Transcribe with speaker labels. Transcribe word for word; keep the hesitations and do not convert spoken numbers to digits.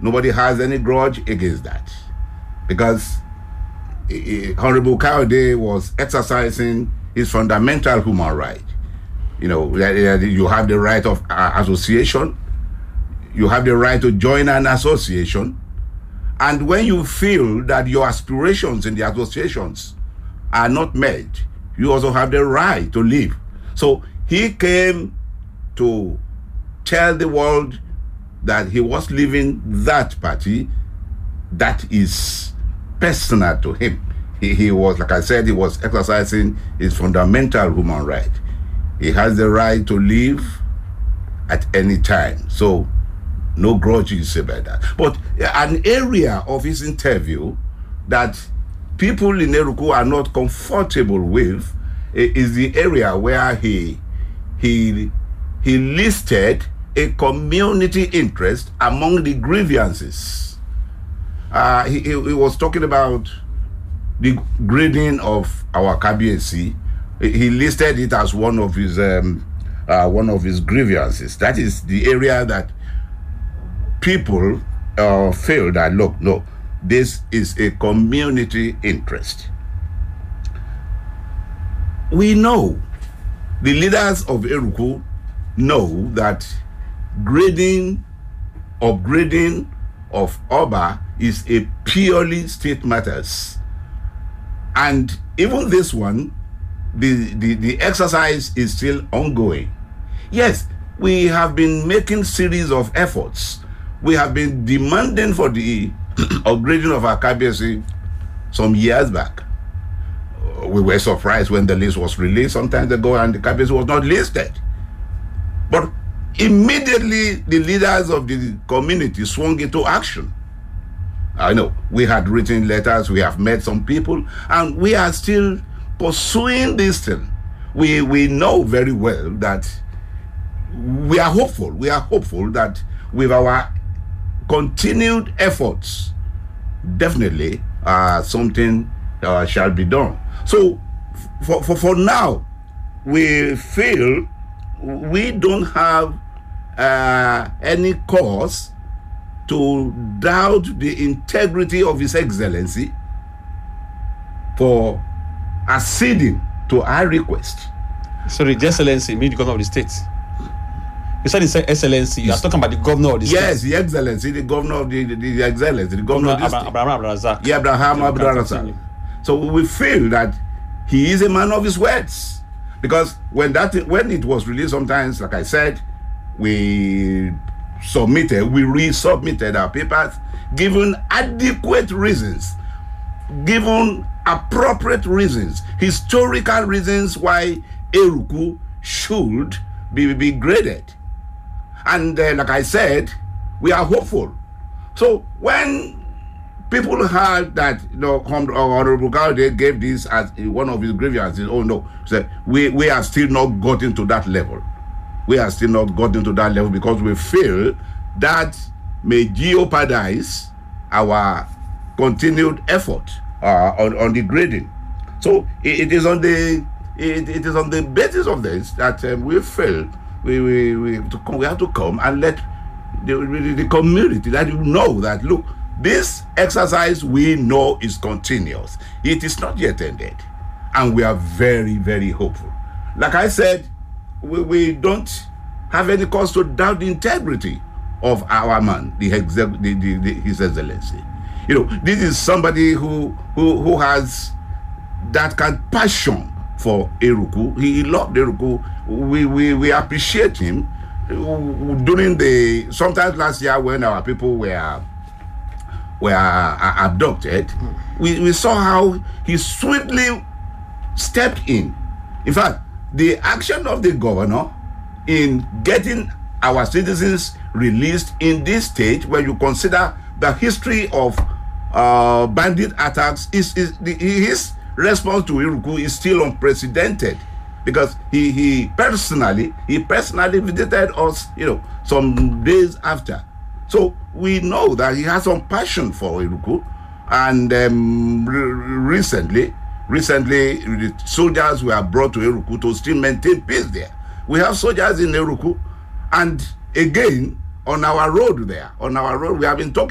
Speaker 1: Nobody has any grudge against that. Because uh, Honorable Kayode was exercising his fundamental human right. You know, you have the right of uh, association. You have the right to join an association. And when you feel that your aspirations in the associations are not met, you also have the right to leave. So he came to tell the world that he was leaving that party that is personal to him. He, he was, like I said, he was exercising his fundamental human right. He has the right to leave at any time. So no grudges about that. But an area of his interview that people in Eruku are not comfortable with is the area where he he he listed a community interest among the grievances. Uh, he, he was talking about the grading of our K B S C. He listed it as one of his um, uh, one of his grievances. That is the area that people uh, feel that, look, no, this is a community interest. We know, the leaders of Eruku know that grading, upgrading of Oba is a purely state matters. And even this one, the, the, the exercise is still ongoing. Yes, we have been making series of efforts. We have been demanding for the upgrading of our K B S C some years back. We were surprised when the list was released some time ago and the K B S C was not listed. But immediately the leaders of the community swung into action. I know, we had written letters, we have met some people, and we are still pursuing this thing. We, we know very well that we are hopeful, we are hopeful that with our continued efforts, definitely uh, something uh, shall be done. So for, for, for now, we feel we don't have uh, any cause to doubt the integrity of His Excellency for acceding to our request.
Speaker 2: Sorry, the Excellency means the governor of the state. You said His Excellency, you are talking about the governor of the state.
Speaker 1: Yes, the Excellency, the governor of the, the, the Excellency, the governor, governor of the state.
Speaker 2: Abraham Abdulrazak.
Speaker 1: Yeah, Abraham Abdulrazak. So we feel that he is a man of his words. Because when that when it was released, sometimes, like I said, we submitted, we resubmitted our papers, given adequate reasons, given appropriate reasons, historical reasons why Eruku should be, be graded. And uh, like I said, we are hopeful. So when people heard that, you know, Honorable Kayode gave this as one of his grievances, oh no, so we, we are still not gotten to that level. We are still not gotten to that level because we feel that may jeopardize our continued effort uh, on, on the grading. So it, it is on the it, it is on the basis of this that um, we feel we we we, to come, we have to come and let the, the, the community that you know that, look, this exercise we know is continuous. It is not yet ended. And we are very, very hopeful. Like I said, we, we don't have any cause to doubt the integrity of our man, the, exec, the, the, the His Excellency. You know, this is somebody who who, who has that kind of passion for Eruku. He, he loved Eruku. We, we, we appreciate him. During the, sometimes last year when our people were were uh, abducted, mm. we, we saw how he swiftly stepped in. In fact, the action of the governor in getting our citizens released in this stage, where you consider the history of uh, bandit attacks, is, is the, his response to Eruku is still unprecedented, because he he personally he personally visited us, you know, some days after. So we know that he has some passion for Eruku, and um, re- recently, recently the soldiers were brought to Eruku to still maintain peace there. We have soldiers in Eruku, and again on our road there, on our road we have been talking.